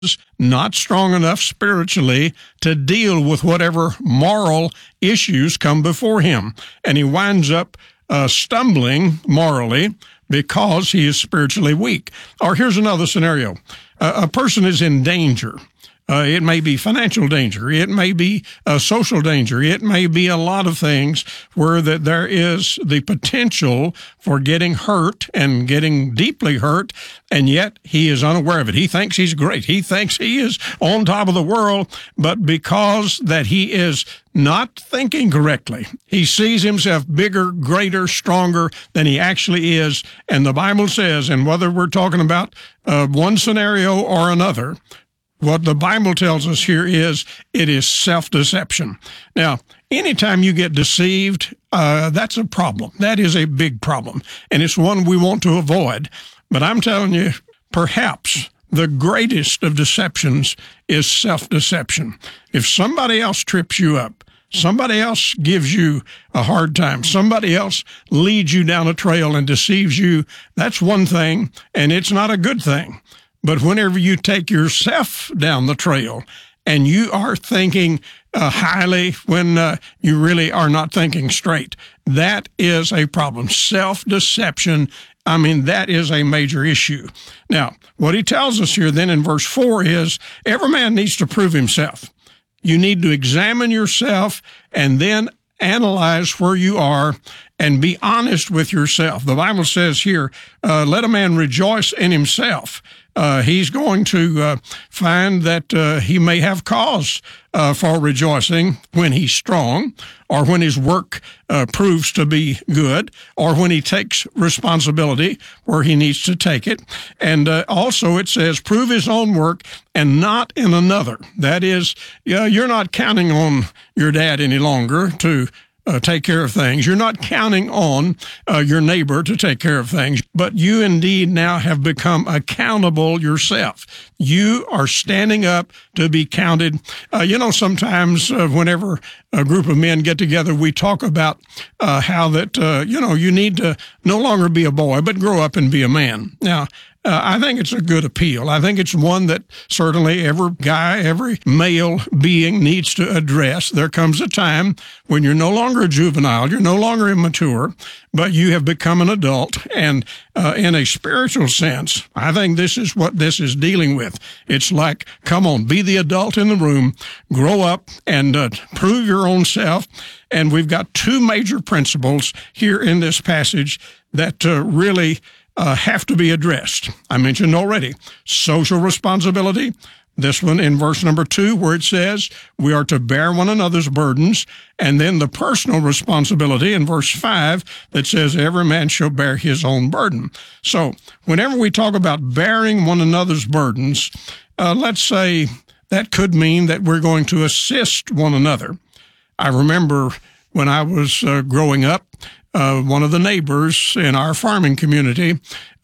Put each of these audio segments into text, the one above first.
not strong enough spiritually to deal with whatever moral issues come before him. And he winds up stumbling morally because he is spiritually weak. Or here's another scenario. A person is in danger. It may be financial danger. It may be social danger. It may be a lot of things where that there is the potential for getting hurt and getting deeply hurt, and yet he is unaware of it. He thinks he's great. He thinks he is on top of the world, but because that he is not thinking correctly, he sees himself bigger, greater, stronger than he actually is. And the Bible says, and whether we're talking about one scenario or another, what the Bible tells us here is it is self-deception. Now, anytime you get deceived, that's a problem. That is a big problem, and it's one we want to avoid. But I'm telling you, perhaps the greatest of deceptions is self-deception. If somebody else trips you up, somebody else gives you a hard time, somebody else leads you down a trail and deceives you, that's one thing, and it's not a good thing. But whenever you take yourself down the trail and you are thinking highly when you really are not thinking straight, that is a problem. Self-deception, that is a major issue. Now, what he tells us here then in verse 4 is every man needs to prove himself. You need to examine yourself and then analyze where you are and be honest with yourself. The Bible says here, let a man rejoice in himself. He's going to find that he may have cause for rejoicing when he's strong, or when his work proves to be good, or when he takes responsibility where he needs to take it. And also it says, prove his own work and not in another. That is, you're not counting on your dad any longer to take care of things. You're not counting on your neighbor to take care of things, but you indeed now have become accountable yourself. You are standing up to be counted. Sometimes whenever a group of men get together, we talk about how that, you need to no longer be a boy, but grow up and be a man. Now, I think it's a good appeal. I think it's one that certainly every guy, every male being needs to address. There comes a time when you're no longer a juvenile, you're no longer immature, but you have become an adult. And in a spiritual sense, I think this is what this is dealing with. It's like, come on, be the adult in the room, grow up and prove your own self. And we've got two major principles here in this passage that really have to be addressed. I mentioned already social responsibility. This one in verse number 2, where it says we are to bear one another's burdens, and then the personal responsibility in verse 5 that says every man shall bear his own burden. So whenever we talk about bearing one another's burdens, let's say that could mean that we're going to assist one another. I remember when I was growing up, one of the neighbors in our farming community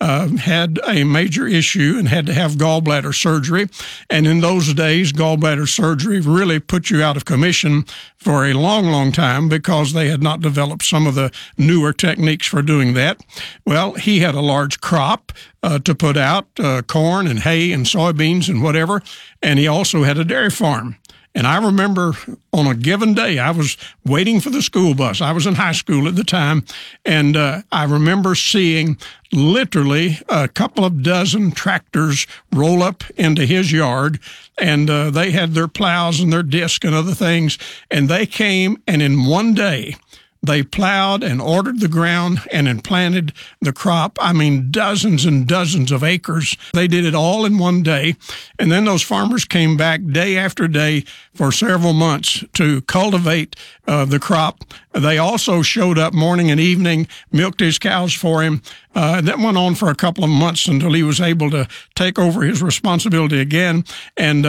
had a major issue and had to have gallbladder surgery. And in those days, gallbladder surgery really put you out of commission for a long, long time because they had not developed some of the newer techniques for doing that. Well, he had a large crop to put out, corn and hay and soybeans and whatever, and he also had a dairy farm. And I remember on a given day, I was waiting for the school bus. I was in high school at the time, and I remember seeing literally a couple of dozen tractors roll up into his yard, and they had their plows and their disc and other things, and they came, and in one day, they plowed and ordered the ground and planted the crop. Dozens and dozens of acres. They did it all in one day. And then those farmers came back day after day for several months to cultivate the crop. They also showed up morning and evening, milked his cows for him. That went on for a couple of months until he was able to take over his responsibility again. And,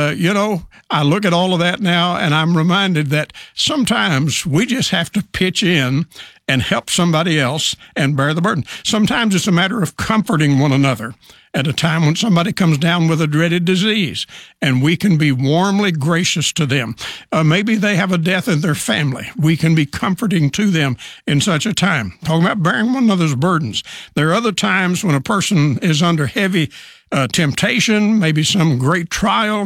I look at all of that now, and I'm reminded that sometimes we just have to pitch in and help somebody else and bear the burden. Sometimes it's a matter of comforting one another. at a time when somebody comes down with a dreaded disease, and we can be warmly gracious to them. Maybe they have a death in their family. We can be comforting to them in such a time. Talking about bearing one another's burdens. There are other times when a person is under heavy temptation, maybe some great trial,